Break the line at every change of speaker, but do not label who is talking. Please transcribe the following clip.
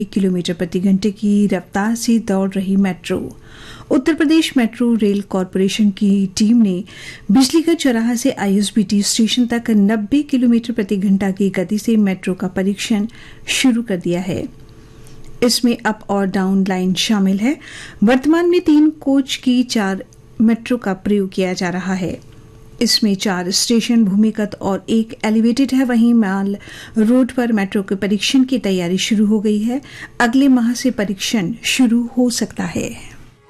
Kilometre प्रति घंटे की रफ्तार से दौड़ रही metro. Uttar Pradesh metro rail corporation की टीम ने बिजलीगढ़ चौराहा से आईएसबीटी स्टेशन तक 90 किलोमीटर प्रति घंटा की गति से मेट्रो का परीक्षण शुरू कर दिया है। इसमें अप और डाउन लाइन शामिल है। वर्तमान में 3 कोच की 4 मेट्रो का प्रयोग किया जा रहा है। इसमें 4 स्टेशन भूमिगत और 1 एलिवेटेड है। वहीं माल रोड पर मेट्रो के परीक्षण की तैयारी शुरू हो गई है। अगले माह से परीक्षण शुरू हो सकता है।